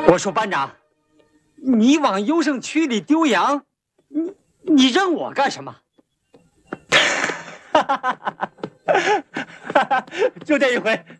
我说班长，你往优胜区里丢羊，你扔我干什么？就这一回，